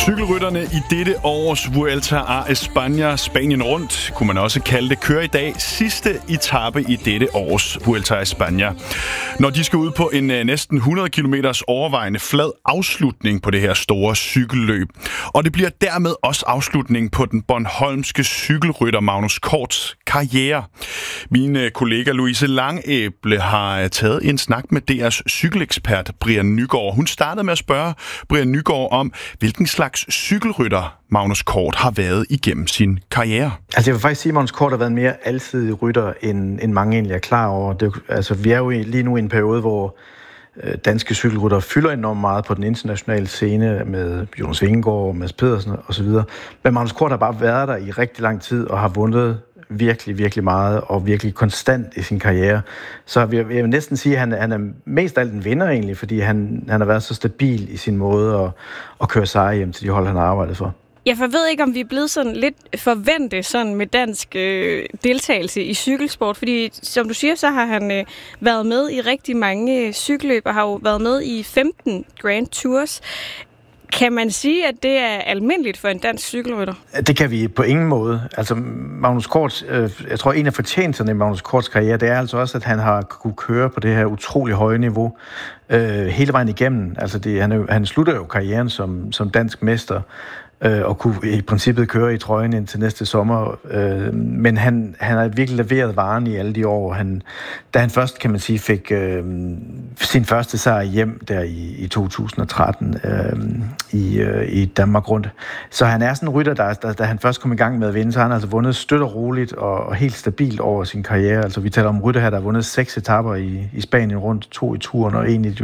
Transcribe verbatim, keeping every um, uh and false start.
Cykelrytterne i dette års Vuelta a España, Spanien rundt, kunne man også kalde det, kører i dag sidste etape i dette års Vuelta a España. Når de skal ud på en næsten hundrede kilometers overvejende flad afslutning på det her store cykelløb. Og det bliver dermed også afslutning på den bornholmske cykelrytter Magnus Korts karriere. Min kollega Louise Langæble har taget en snak med D R's cykelekspert Brian Nygaard. Hun startede med at spørge Brian Nygaard om, hvilken slags cykelrytter Magnus Kort har været igennem sin karriere. Altså jeg vil faktisk sige, at Magnus Kort har været en mere alsidig rytter, end, end mange egentlig er klar over. Det, altså, vi er jo lige nu i en periode, hvor øh, danske cykelrytter fylder enormt meget på den internationale scene med Jonas Vingegaard, Mads Pedersen osv. Men Magnus Kort har bare været der i rigtig lang tid og har vundet virkelig, virkelig meget og virkelig konstant i sin karriere. Så jeg vil næsten sige, at han, han er mest af alt en vinder egentlig, fordi han, han har været så stabil i sin måde at, at køre sejre hjem til de hold, han har arbejdet for. Jeg ved ikke, om vi er blevet sådan lidt forventet sådan med dansk øh, deltagelse i cykelsport, fordi som du siger, så har han øh, været med i rigtig mange øh, cykelløb og har jo været med i femten Grand Tours. Kan man sige, at det er almindeligt for en dansk cykelrytter? Det kan vi på ingen måde. Altså Magnus Kort, øh, jeg tror en af fortjenesterne i Magnus Korts karriere, det er altså også, at han har kunne køre på det her utrolig høje niveau øh, hele vejen igennem. Altså det, han, han slutter jo karrieren som, som dansk mester øh, og kunne i princippet køre i trøjen indtil næste sommer. Øh, men han, han har virkelig leveret varen i alle de år. Han, da han først, kan man sige, fik øh, sin første sejr hjem der i, i to tusind og tretten øh, i, øh, i Danmark rundt. Så han er sådan en rytter, der, der, da han først kom i gang med at vinde, så har han altså vundet støt og roligt og, og helt stabilt over sin karriere. Altså vi taler om rytter her, der har vundet seks etaper i, i Spanien rundt, to i turen og en i